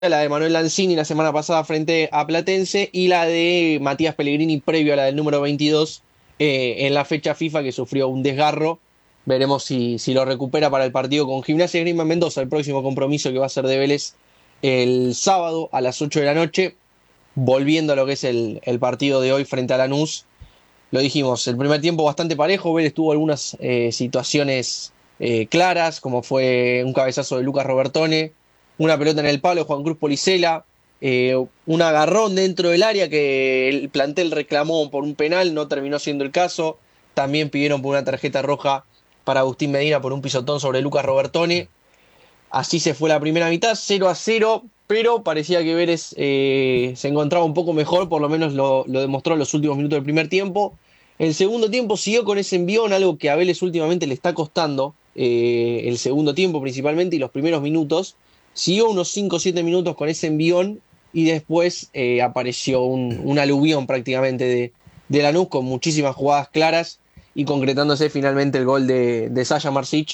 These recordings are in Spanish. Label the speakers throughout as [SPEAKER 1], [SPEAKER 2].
[SPEAKER 1] la de Manuel Lanzini la semana pasada frente a Platense y la de Matías Pellegrini previo a la del número 22 en la fecha FIFA que sufrió un desgarro. Veremos si lo recupera para el partido con Gimnasia y Grima en Mendoza, el próximo compromiso que va a ser de Vélez el sábado a las 8 de la noche, volviendo a lo que es el partido de hoy frente a Lanús. Lo dijimos, el primer tiempo bastante parejo, Vélez tuvo algunas situaciones claras, como fue un cabezazo de Lucas Robertone, una pelota en el palo de Juan Cruz Policela, un agarrón dentro del área que el plantel reclamó por un penal, no terminó siendo el caso. También pidieron por una tarjeta roja para Agustín Medina por un pisotón sobre Lucas Robertone. Así se fue la primera mitad, 0-0, pero parecía que Vélez se encontraba un poco mejor, por lo menos lo demostró en los últimos minutos del primer tiempo. El segundo tiempo siguió con ese envión, algo que a Vélez últimamente le está costando, el segundo tiempo principalmente y los primeros minutos. Siguió unos 5 o 7 minutos con ese envión y después apareció un aluvión prácticamente de Lanús con muchísimas jugadas claras y concretándose finalmente el gol de Sasha Marsic,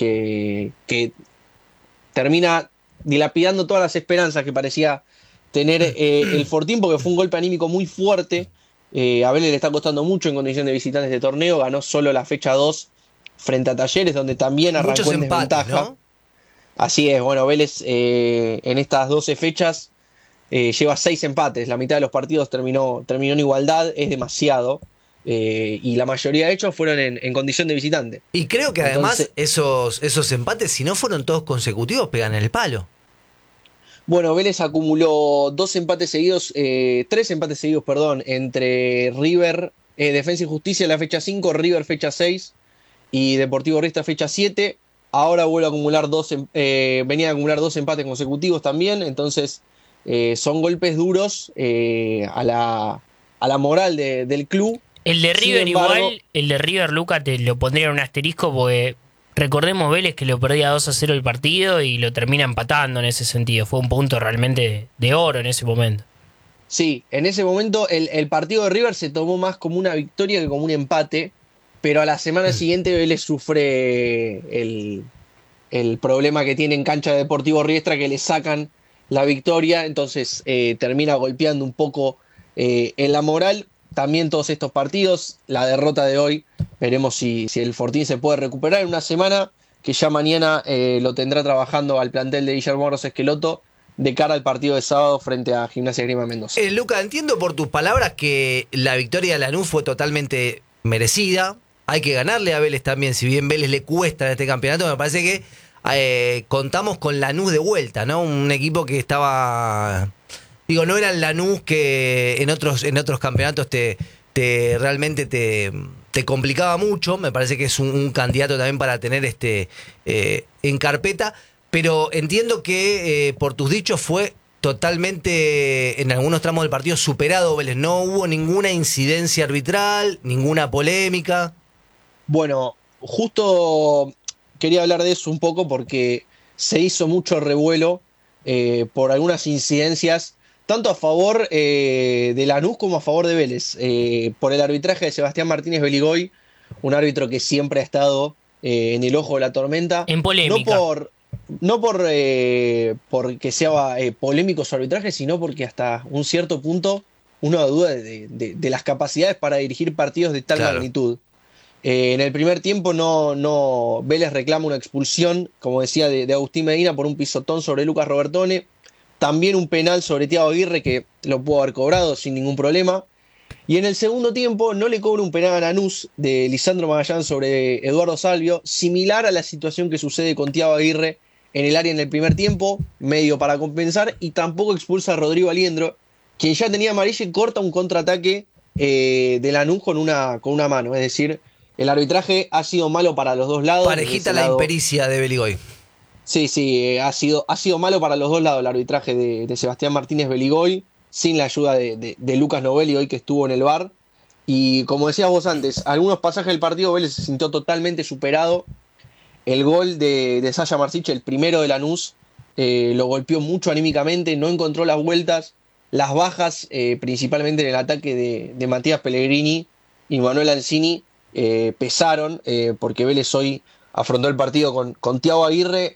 [SPEAKER 1] que termina dilapidando todas las esperanzas que parecía tener el Fortín, porque fue un golpe anímico muy fuerte. A Vélez le está costando mucho en condición de visitantes de torneo, ganó solo la fecha 2 frente a Talleres, donde también
[SPEAKER 2] Muchos
[SPEAKER 1] arrancó en
[SPEAKER 2] empates,
[SPEAKER 1] desventaja.
[SPEAKER 2] ¿no?
[SPEAKER 1] Así es, bueno, Vélez en estas 12 fechas lleva 6 empates, la mitad de los partidos terminó en igualdad, es demasiado, y la mayoría de hecho fueron en condición de visitante.
[SPEAKER 2] Y creo que además
[SPEAKER 1] Entonces,
[SPEAKER 2] esos empates, si no fueron todos consecutivos, pegan en el palo.
[SPEAKER 1] bueno, Vélez acumuló 3 empates seguidos, perdón, entre River, Defensa y Justicia en la fecha 5, River fecha 6 y Deportivo Riestra fecha 7. Ahora vuelve a acumular venía a acumular 2 empates consecutivos también, entonces son golpes duros a la moral del club.
[SPEAKER 3] El de
[SPEAKER 1] Sin
[SPEAKER 3] River
[SPEAKER 1] embargo,
[SPEAKER 3] igual, el de River, Luca, te lo pondría en un asterisco porque recordemos Vélez que lo perdía 2-0 el partido y lo termina empatando en ese sentido. Fue un punto realmente de oro en ese momento.
[SPEAKER 1] sí, en ese momento el partido de River se tomó más como una victoria que como un empate, pero a la semana siguiente Vélez sufre el problema que tiene en cancha de Deportivo Riestra, que le sacan la victoria, entonces termina golpeando un poco en la moral. También todos estos partidos, la derrota de hoy, veremos si el Fortín se puede recuperar en una semana, que ya mañana lo tendrá trabajando al plantel de Guillermo Barros Esqueloto de cara al partido de sábado frente a Gimnasia Grima Mendoza.
[SPEAKER 2] Luca, entiendo por tus palabras que la victoria de Lanús fue totalmente merecida. Hay que ganarle a Vélez también, si bien Vélez le cuesta en este campeonato, me parece que contamos con Lanús de vuelta, ¿no? Un equipo que estaba... Digo, no era el Lanús que en otros campeonatos realmente te complicaba mucho. Me parece que es un candidato también para tener en carpeta. Pero entiendo que por tus dichos fue totalmente, en algunos tramos del partido, superado Vélez. No hubo ninguna incidencia arbitral, ninguna polémica.
[SPEAKER 1] Bueno, justo quería hablar de eso un poco porque se hizo mucho revuelo por algunas incidencias, tanto a favor de Lanús como a favor de Vélez, por el arbitraje de Sebastián Martínez Beligoy, un árbitro que siempre ha estado en el ojo de la tormenta,
[SPEAKER 3] En
[SPEAKER 1] no
[SPEAKER 3] polémica.
[SPEAKER 1] porque sea polémico su arbitraje, sino porque hasta un cierto punto uno duda de las capacidades para dirigir partidos de tal
[SPEAKER 2] Claro.
[SPEAKER 1] magnitud. En el primer tiempo Vélez reclama una expulsión, como decía, de Agustín Medina por un pisotón sobre Lucas Robertone. También un penal sobre Thiago Aguirre que lo pudo haber cobrado sin ningún problema. Y en el segundo tiempo no le cobra un penal a Lanús de Lisandro Magallán sobre Eduardo Salvio, similar a la situación que sucede con Thiago Aguirre en el área en el primer tiempo, medio para compensar, y tampoco expulsa a Rodrigo Aliendro, quien ya tenía amarilla y corta un contraataque de Lanús con una mano. Es decir, el arbitraje ha sido malo para los dos lados. Desde
[SPEAKER 2] Parejita
[SPEAKER 1] ese
[SPEAKER 2] la
[SPEAKER 1] lado,
[SPEAKER 2] impericia de Beligoy.
[SPEAKER 1] sí, sí, ha sido malo para los dos lados el arbitraje de Sebastián Martínez Beligoy, sin la ayuda de Lucas Novelli hoy que estuvo en el VAR. Y como decías vos antes, algunos pasajes del partido Vélez se sintió totalmente superado. El gol de Sasha Marsic, el primero de Lanús, lo golpeó mucho anímicamente, no encontró las vueltas. Las bajas, principalmente en el ataque de Matías Pellegrini y Manuel Lanzini, pesaron, porque Vélez hoy afrontó el partido con Thiago Aguirre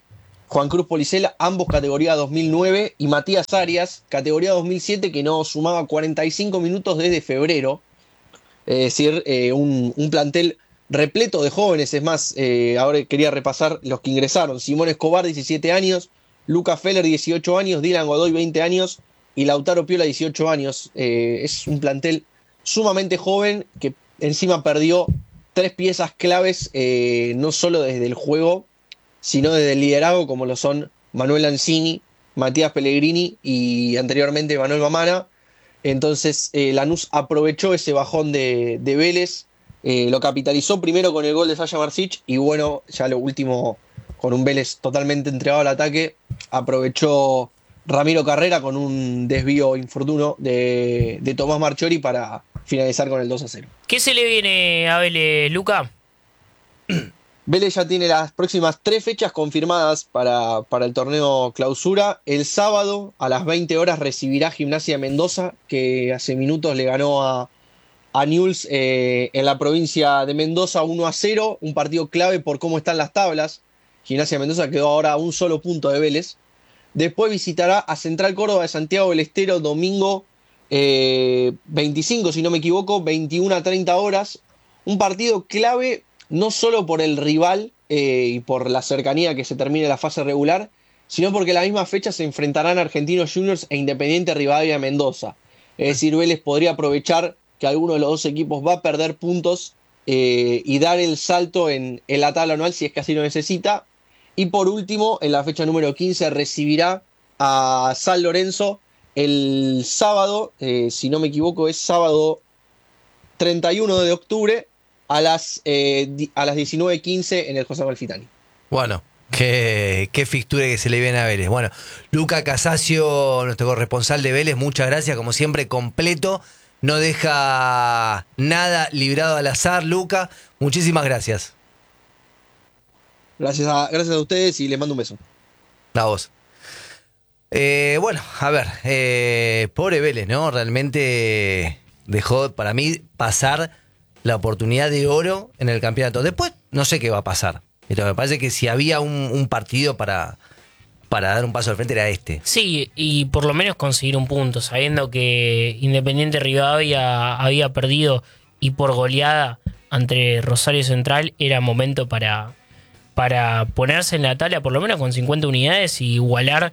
[SPEAKER 1] Juan Cruz Policela, ambos categoría 2009, y Matías Arias, categoría 2007, que no sumaba 45 minutos desde febrero. Es decir, un plantel repleto de jóvenes. Es más, ahora quería repasar los que ingresaron. Simón Escobar, 17 años, Lucas Feller, 18 años, Dylan Godoy, 20 años, y Lautaro Piola, 18 años. Es un plantel sumamente joven que encima perdió 3 piezas claves, no solo desde el juego, sino desde el liderazgo, como lo son Manuel Lanzini, Matías Pellegrini y anteriormente Manuel Mamana. Entonces Lanús aprovechó ese bajón de Vélez, lo capitalizó primero con el gol de Sasha Marsic, y bueno, ya lo último, con un Vélez totalmente entregado al ataque, aprovechó Ramiro Carrera con un desvío infortuno de Tomás Marchiori para finalizar con el 2-0.
[SPEAKER 3] ¿Qué se le viene a Vélez, Luca?
[SPEAKER 1] Vélez ya tiene las próximas 3 fechas confirmadas para el torneo clausura. El sábado a las 20 horas recibirá Gimnasia de Mendoza, que hace minutos le ganó a Newell's en la provincia de Mendoza 1-0, un partido clave por cómo están las tablas. Gimnasia de Mendoza quedó ahora a un solo punto de Vélez. Después visitará a Central Córdoba de Santiago del Estero domingo 25, si no me equivoco, 21:30 horas. Un partido clave no solo por el rival y por la cercanía que se termine la fase regular, sino porque la misma fecha se enfrentarán Argentinos Juniors e Independiente Rivadavia de Mendoza. Es decir, Vélez podría aprovechar que alguno de los dos equipos va a perder puntos y dar el salto en la tabla anual si es que así lo necesita. Y por último, en la fecha número 15 recibirá a San Lorenzo el sábado, si no me equivoco, es sábado 31 de octubre a las 19:15 en el José Amalfitani.
[SPEAKER 2] Bueno, qué fixtura que se le viene a Vélez. Bueno, Luca Casasio, nuestro corresponsal de Vélez, muchas gracias, como siempre, completo. No deja nada librado al azar, Luca. Muchísimas gracias.
[SPEAKER 1] Gracias a ustedes y les mando un beso.
[SPEAKER 2] A vos. Bueno, a ver, pobre Vélez, ¿no? Realmente dejó, para mí, pasar la oportunidad de oro en el campeonato. Después, no sé qué va a pasar. Pero me parece que si había un partido para dar un paso al frente era este.
[SPEAKER 3] Sí, y por lo menos conseguir un punto, sabiendo que Independiente Rivadavia había perdido y por goleada ante Rosario Central, era momento para ponerse en la tabla por lo menos con 50 unidades y igualar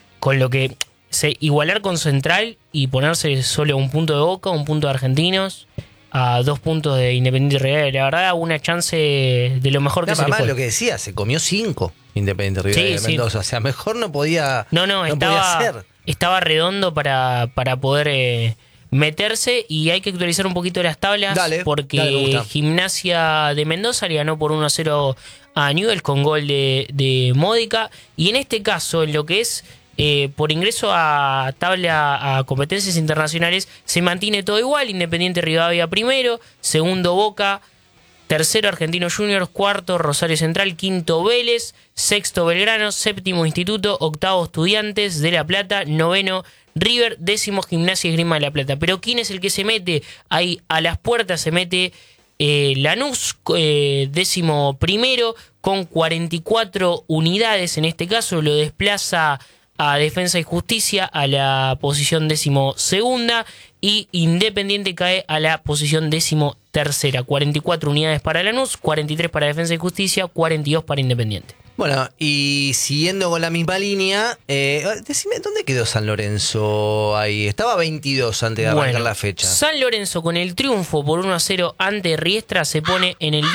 [SPEAKER 3] con Central y ponerse solo un punto de Boca, un punto de Argentinos, a 2 puntos de Independiente Rivadavia. La verdad, una chance de lo mejor que se le fue.
[SPEAKER 2] Lo que decía, se comió 5 Independiente Rivadavia de Mendoza. Sí. O sea, mejor no podía.
[SPEAKER 3] Estaba redondo para poder meterse, y hay que actualizar un poquito las tablas. Porque Gimnasia de Mendoza le ganó por 1-0 a Newell's con gol de Módica. Y en este caso, en lo que es por ingreso a tabla a competencias internacionales, se mantiene todo igual. Independiente Rivadavia primero, segundo Boca, tercero Argentinos Juniors, cuarto Rosario Central, quinto Vélez, sexto Belgrano, séptimo Instituto, octavo Estudiantes de La Plata, noveno River, décimo Gimnasia y Esgrima de La Plata. Pero ¿quién es el que se mete? Ahí a las puertas se mete Lanús, décimo primero, con 44 unidades. En este caso lo desplaza a Defensa y Justicia a la posición 12ª, y Independiente cae a la posición 13ª. 44 unidades para Lanús, 43 para Defensa y Justicia, 42 para Independiente.
[SPEAKER 2] Bueno, y siguiendo con la misma línea, decime, ¿dónde quedó San Lorenzo ahí? Estaba 22 antes de arrancar la fecha.
[SPEAKER 3] San Lorenzo, con el triunfo por 1-0 ante Riestra, se pone en el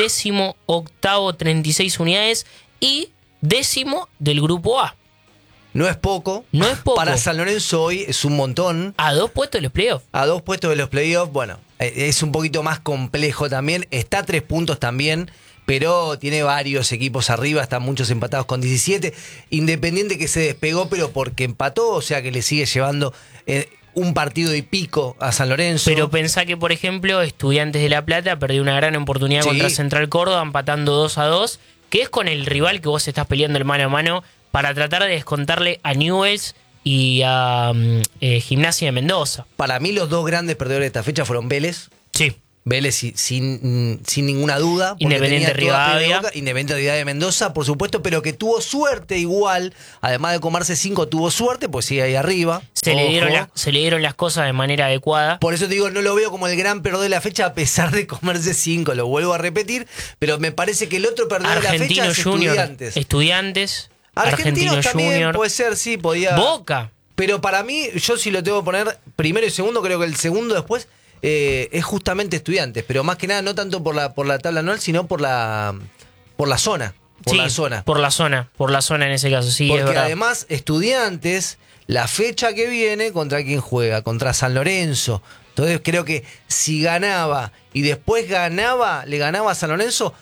[SPEAKER 3] 18º, 36 unidades, y décimo del grupo A.
[SPEAKER 2] No es poco.
[SPEAKER 3] No es poco.
[SPEAKER 2] Para San Lorenzo hoy es un montón.
[SPEAKER 3] A 2 puestos de los playoffs.
[SPEAKER 2] A 2 puestos de los playoffs, bueno, es un poquito más complejo también. Está a 3 puntos también, pero tiene varios equipos arriba, están muchos empatados con 17. Independiente que se despegó, pero porque empató, o sea que le sigue llevando un partido y pico a San Lorenzo.
[SPEAKER 3] Pero pensá que, por ejemplo, Estudiantes de La Plata perdió una gran oportunidad contra Central Córdoba, empatando 2-2, que es con el rival que vos estás peleando el mano a mano, para tratar de descontarle a Newell's y a Gimnasia de Mendoza.
[SPEAKER 2] Para mí los dos grandes perdedores de esta fecha fueron Vélez.
[SPEAKER 3] Sí.
[SPEAKER 2] Vélez sin ninguna duda.
[SPEAKER 3] Independiente Rivadavia.
[SPEAKER 2] Independiente Rivadavia Mendoza, por supuesto, pero que tuvo suerte igual. Además de comerse 5, tuvo suerte, pues sigue ahí arriba.
[SPEAKER 3] Se le dieron las cosas de manera adecuada.
[SPEAKER 2] Por eso te digo, no lo veo como el gran perdedor de la fecha, a pesar de comerse 5, lo vuelvo a repetir. Pero me parece que el otro perdedor de la fecha es
[SPEAKER 3] Estudiantes.
[SPEAKER 2] Argentinos también
[SPEAKER 3] Junior.
[SPEAKER 2] Puede ser, sí, podía.
[SPEAKER 3] Boca.
[SPEAKER 2] Pero para mí, yo sí lo tengo que poner primero y segundo, creo que el segundo después es justamente Estudiantes, pero más que nada no tanto por la tabla anual, sino por la zona. Por la zona en ese caso, sí. Porque
[SPEAKER 3] es verdad.
[SPEAKER 2] además, Estudiantes, la fecha que viene, ¿contra quién juega? Contra San Lorenzo. Entonces creo que si ganaba y después le ganaba a San Lorenzo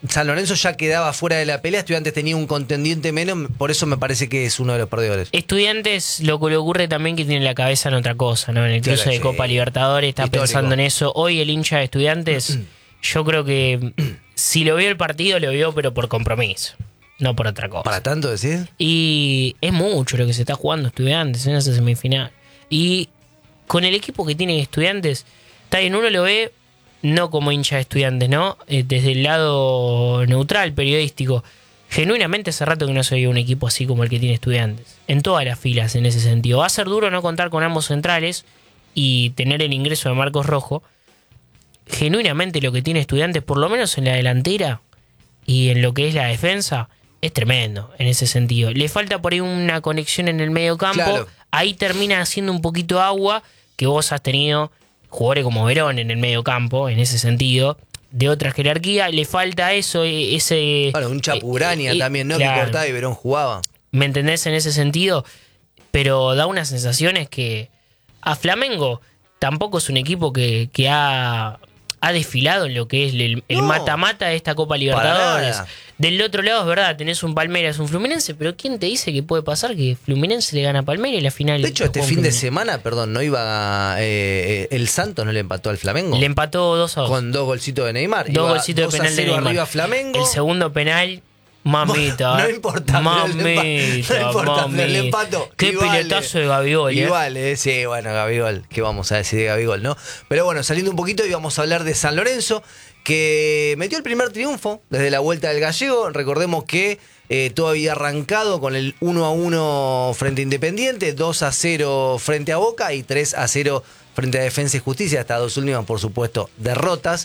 [SPEAKER 2] ya quedaba fuera de la pelea. Estudiantes tenía un contendiente menos, por eso me parece que es uno de los perdedores.
[SPEAKER 3] Estudiantes, lo que le ocurre también que tiene la cabeza en otra cosa, ¿no? En el cruce de Copa Libertadores está pensando en eso. Hoy el hincha de Estudiantes, yo creo que si lo vio el partido, lo vio pero por compromiso, no por otra cosa.
[SPEAKER 2] ¿Para tanto decís?
[SPEAKER 3] Y es mucho lo que se está jugando Estudiantes en esa semifinal. Y con el equipo que tiene Estudiantes, está bien, uno lo ve no como hincha de Estudiantes, ¿no? Desde el lado neutral, periodístico. Genuinamente hace rato que no se veía un equipo así como el que tiene Estudiantes. En todas las filas, en ese sentido. Va a ser duro no contar con ambos centrales y tener el ingreso de Marcos Rojo. Genuinamente lo que tiene Estudiantes, por lo menos en la delantera y en lo que es la defensa, es tremendo en ese sentido. Le falta por ahí una conexión en el medio campo.
[SPEAKER 2] Claro.
[SPEAKER 3] Ahí termina haciendo un poquito agua que vos has tenido jugadores como Verón en el medio campo, en ese sentido, de otra jerarquía. Le falta eso, ese...
[SPEAKER 2] Bueno, un Chapurania también, ¿no?
[SPEAKER 3] Claro.
[SPEAKER 2] Que cortaba y Verón jugaba.
[SPEAKER 3] ¿Me entendés en ese sentido? Pero da unas sensaciones que a Flamengo tampoco es un equipo que ha desfilado en lo que es el mata-mata de esta Copa Libertadores. Del otro lado, es verdad, tenés un Palmeiras, un Fluminense, pero ¿quién te dice que puede pasar que Fluminense le gana a Palmeiras y la final?
[SPEAKER 2] De hecho, este fin de semana, no iba el Santos, ¿no le empató al Flamengo?
[SPEAKER 3] Le empató 2-2.
[SPEAKER 2] Con 2 golcitos de Neymar.
[SPEAKER 3] 2 golcitos de penal de Neymar.
[SPEAKER 2] Arriba Flamengo.
[SPEAKER 3] El segundo penal... Mamita,
[SPEAKER 2] no importa,
[SPEAKER 3] mamita,
[SPEAKER 2] pero el empató.
[SPEAKER 3] Qué pelotazo de Gabigol.
[SPEAKER 2] Igual, sí, bueno, Gabigol, ¿qué vamos a decir de Gabigol, no? Pero bueno, saliendo un poquito, íbamos a hablar de San Lorenzo, que metió el primer triunfo desde la vuelta del Gallego. Recordemos que todo había arrancado con el 1-1 frente a Independiente, 2-0 frente a Boca y 3-0 frente a Defensa y Justicia. Estas dos últimas, por supuesto, derrotas.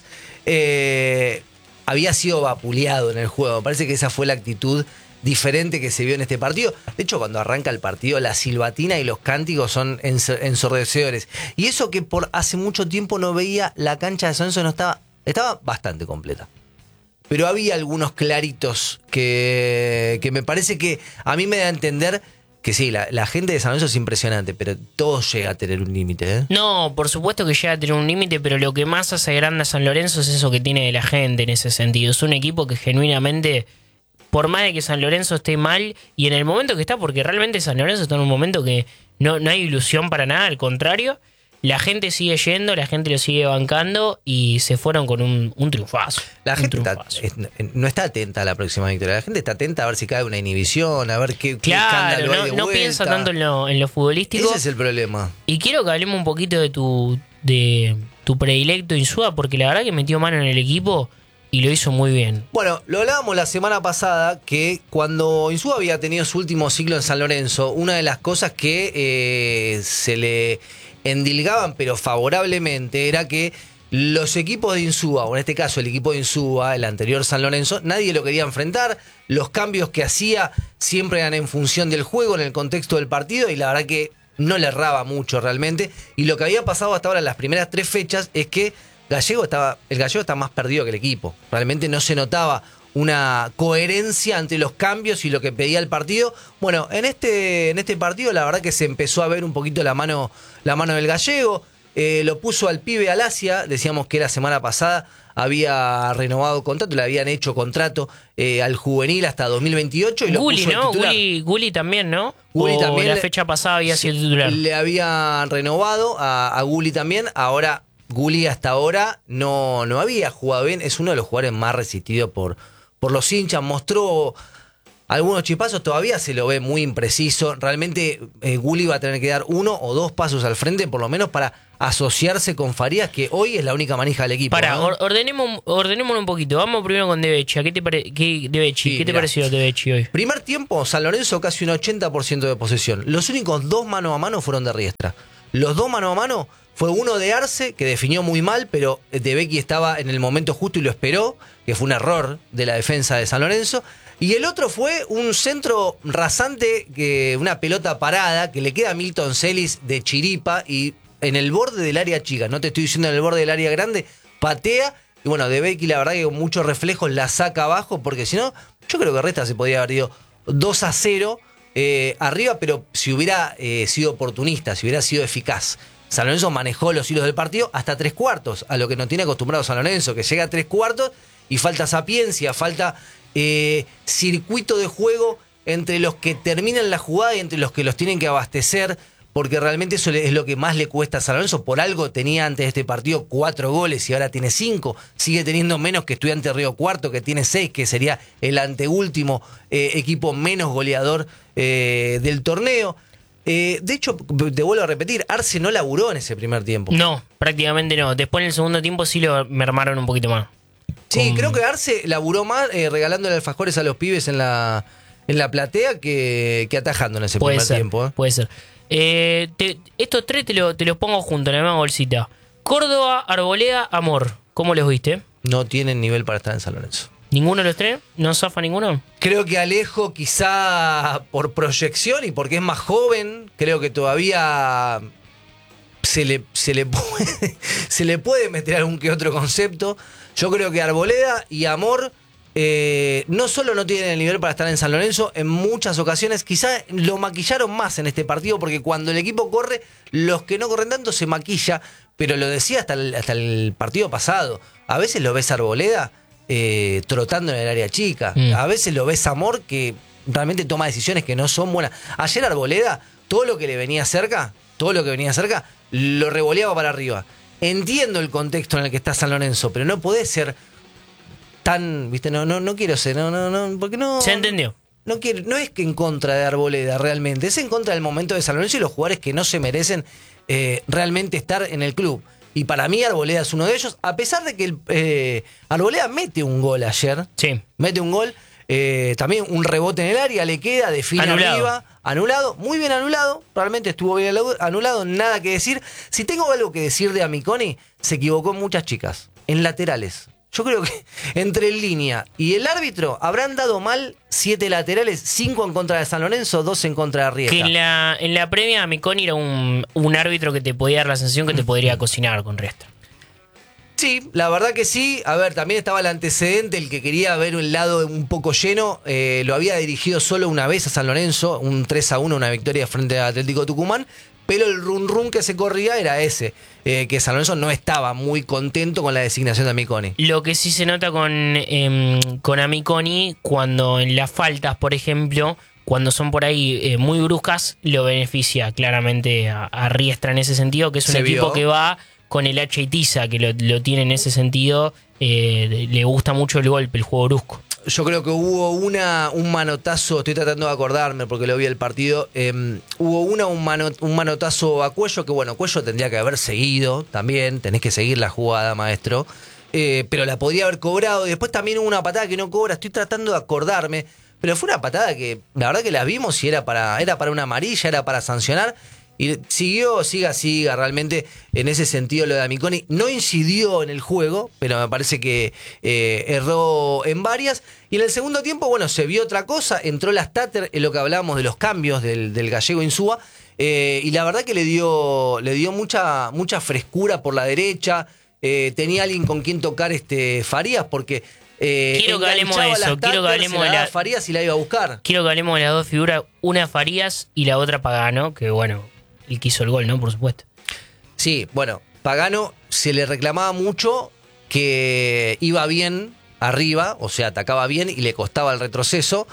[SPEAKER 2] Había sido vapuleado en el juego. Me parece que esa fue la actitud diferente que se vio en este partido. De hecho, cuando arranca el partido, la silbatina y los cánticos son ensordecedores. Y eso que por hace mucho tiempo no veía, la cancha de San Lorenzo estaba bastante completa. Pero había algunos claritos que me parece que a mí me da a entender que sí, la gente de San Lorenzo es impresionante, pero todo llega a tener un límite, ¿eh?
[SPEAKER 3] No, por supuesto que llega a tener un límite, pero lo que más hace grande a San Lorenzo es eso que tiene de la gente en ese sentido. Es un equipo que genuinamente, por más de que San Lorenzo esté mal, y en el momento que está, porque realmente San Lorenzo está en un momento que no hay ilusión para nada, al contrario, la gente sigue yendo, la gente lo sigue bancando y se fueron con un triunfazo.
[SPEAKER 2] La gente no está atenta a la próxima victoria. La gente está atenta a ver si cae una inhibición, a ver qué escándalo hay de vuelta.
[SPEAKER 3] No piensa tanto en lo futbolístico.
[SPEAKER 2] Ese es el problema.
[SPEAKER 3] Y quiero que hablemos un poquito de tu predilecto Insúa, porque la verdad que metió mano en el equipo y lo hizo muy bien.
[SPEAKER 2] Bueno, lo hablábamos la semana pasada, que cuando Insúa había tenido su último ciclo en San Lorenzo, una de las cosas que se le endilgaban, pero favorablemente, era que los equipos de Insúa, o en este caso el equipo de Insúa, el anterior San Lorenzo, nadie lo quería enfrentar. Los cambios que hacía siempre eran en función del juego, en el contexto del partido, y la verdad que no le erraba mucho realmente. Y lo que había pasado hasta ahora en las primeras 3 fechas es que el Gallego está más perdido que el equipo. Realmente no se notaba una coherencia entre los cambios y lo que pedía el partido. Bueno, en este partido la verdad que se empezó a ver un poquito la mano del Gallego. Lo puso al pibe Alasia, decíamos que la semana pasada había renovado contrato, le habían hecho contrato al juvenil hasta 2028 y lo
[SPEAKER 3] Gulli,
[SPEAKER 2] puso
[SPEAKER 3] ¿no?
[SPEAKER 2] titular.
[SPEAKER 3] Gulli también, ¿no?
[SPEAKER 2] Gulli también
[SPEAKER 3] la fecha pasada había sido titular.
[SPEAKER 2] Le habían renovado a Gulli también. Ahora Gulli hasta ahora no había jugado bien. Es uno de los jugadores más resistidos por los hinchas. Mostró algunos chispazos, todavía se lo ve muy impreciso. Realmente Gulli va a tener que dar 1 o 2 pasos al frente, por lo menos para asociarse con Farías, que hoy es la única manija del equipo.
[SPEAKER 3] Ordenémoslo un poquito. Vamos primero con De Vecchi. ¿Qué te pareció De Vecchi hoy?
[SPEAKER 2] Primer tiempo, San Lorenzo casi un 80% de posesión. Los únicos 2 mano a mano fueron de Riestra. Los 2 mano a mano fue uno de Arce, que definió muy mal, pero De Vecchi estaba en el momento justo y lo esperó, que fue un error de la defensa de San Lorenzo. Y el otro fue un centro rasante, una pelota parada, que le queda a Milton Celis de chiripa y en el borde del área chica, no te estoy diciendo en el borde del área grande, patea. Y bueno, De Vecchi la verdad que con muchos reflejos la saca abajo, porque si no, yo creo que Riestra se podía haber ido 2-0 arriba, pero si hubiera sido oportunista, si hubiera sido eficaz. San Lorenzo manejó los hilos del partido hasta 3/4, a lo que no tiene acostumbrado San Lorenzo, que llega a 3/4 y falta sapiencia, falta circuito de juego entre los que terminan la jugada y entre los que los tienen que abastecer, porque realmente eso es lo que más le cuesta a San Lorenzo. Por algo tenía antes de este partido 4 goles y ahora tiene 5, sigue teniendo menos que Estudiantes Río Cuarto, que tiene 6, que sería el anteúltimo equipo menos goleador del torneo. De hecho, te vuelvo a repetir, Arce no laburó en ese primer tiempo.
[SPEAKER 3] No, prácticamente no. Después en el segundo tiempo sí lo mermaron un poquito más.
[SPEAKER 2] Sí, creo que Arce laburó más regalándole alfajores a los pibes en la platea que atajando en ese primer tiempo.
[SPEAKER 3] Puede ser. Estos 3 te los pongo juntos en la misma bolsita. Córdoba, Arboleda, Amor. ¿Cómo los viste?
[SPEAKER 2] No tienen nivel para estar en San Lorenzo.
[SPEAKER 3] ¿Ninguno de los 3? ¿No zafa ninguno?
[SPEAKER 2] Creo que Alejo, quizá por proyección y porque es más joven, creo que todavía se le puede meter algún que otro concepto. Yo creo que Arboleda y Amor no solo no tienen el nivel para estar en San Lorenzo, en muchas ocasiones quizá lo maquillaron más en este partido, porque cuando el equipo corre, los que no corren tanto se maquilla, pero lo decía hasta el partido pasado. A veces lo ves a Arboleda trotando en el área chica, a veces lo ves a Amor que realmente toma decisiones que no son buenas. Ayer Arboleda, todo lo que venía cerca, lo revoleaba para arriba. Entiendo el contexto en el que está San Lorenzo, pero no podés ser tan, viste, no quiero ser, porque no.
[SPEAKER 3] Se entendió.
[SPEAKER 2] No es que en contra de Arboleda realmente, es en contra del momento de San Lorenzo y los jugadores que no se merecen realmente estar en el club. Y para mí Arboleda es uno de ellos, a pesar de que Arboleda mete un gol ayer.
[SPEAKER 3] Sí.
[SPEAKER 2] Mete un gol, también un rebote en el área, le queda, define arriba. Anulado, muy bien anulado, realmente estuvo bien anulado, nada que decir. Si tengo algo que decir de Amiconi, se equivocó en muchas chicas, en laterales. Yo creo que entre el línea y el árbitro habrán dado mal 7 laterales, 5 en contra de San Lorenzo, 2 en contra de Riestra.
[SPEAKER 3] Que en la previa Amiconi era un árbitro que te podía dar la sensación que te podría cocinar con Riestra.
[SPEAKER 2] Sí, la verdad que sí. A ver, también estaba el antecedente, el que quería ver un lado un poco lleno. Lo había dirigido solo una vez a San Lorenzo, un 3-1, una victoria frente al Atlético Tucumán. Pero el run que se corría era ese, que San Lorenzo no estaba muy contento con la designación de Amiconi.
[SPEAKER 3] Lo que sí se nota con Amiconi, cuando en las faltas, por ejemplo, cuando son por ahí muy bruscas, lo beneficia claramente a Riestra en ese sentido, que es un equipo que va con el H y Tiza, que lo tiene en ese sentido, le gusta mucho el golpe, el juego brusco.
[SPEAKER 2] Yo creo que hubo un manotazo, estoy tratando de acordarme porque lo vi el partido, hubo un manotazo a Cuello, que bueno, Cuello tendría que haber seguido también, tenés que seguir la jugada, maestro, pero la podría haber cobrado, y después también hubo una patada que no cobra, estoy tratando de acordarme, pero fue una patada que la verdad que la vimos y era para una amarilla, era para sancionar. Y siga, realmente en ese sentido lo de Amiconi no incidió en el juego, pero me parece que erró en varias. Y en el segundo tiempo, bueno, se vio otra cosa, entró la Stater, en lo que hablábamos de los cambios del gallego Insúa, y la verdad que le dio mucha frescura por la derecha, tenía alguien con quien tocar Farías, porque
[SPEAKER 3] quiero que hablemos de eso, quiero que hablemos de
[SPEAKER 2] Farías y la iba a buscar.
[SPEAKER 3] Quiero que hablemos de las dos figuras, una Farías y la otra Pagano, que bueno, él quiso el gol, ¿no? Por supuesto.
[SPEAKER 2] Sí, bueno, Pagano se le reclamaba mucho que iba bien arriba, o sea, atacaba bien y le costaba el retroceso.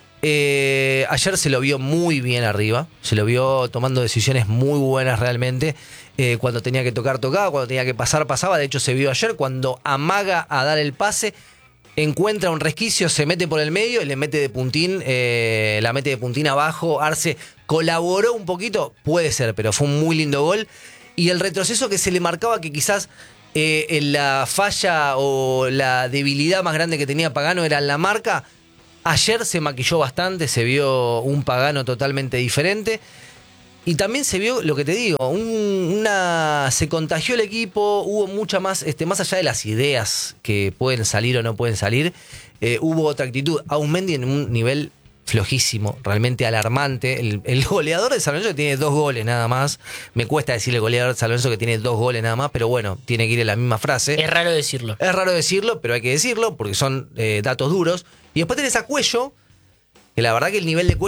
[SPEAKER 2] Ayer se lo vio muy bien arriba, se lo vio tomando decisiones muy buenas realmente. Cuando tenía que tocar, tocaba, cuando tenía que pasar, pasaba. De hecho, se vio ayer cuando amaga a dar el pase. encuentra un resquicio, se mete por el medio y le mete de puntín, la mete de puntín abajo. Arce colaboró un poquito, puede ser, pero fue un muy lindo gol. Y el retroceso que se le marcaba, que quizás la falla o la debilidad más grande que tenía Pagano era en la marca. Ayer se maquilló bastante, se vio un Pagano totalmente diferente. Y también se vio, lo que te digo, se contagió el equipo, hubo mucha más, más allá de las ideas que pueden salir o no pueden salir, hubo otra actitud. Auzmendi en un nivel flojísimo, realmente alarmante. El goleador de San Lorenzo que tiene 2 goles nada más. Me cuesta decirle goleador de San Lorenzo que tiene 2 goles nada más, pero bueno, tiene que ir en la misma frase.
[SPEAKER 3] Es raro decirlo.
[SPEAKER 2] Es raro decirlo, pero hay que decirlo porque son datos duros. Y después tenés a Cuello, que la verdad que el nivel de Cuello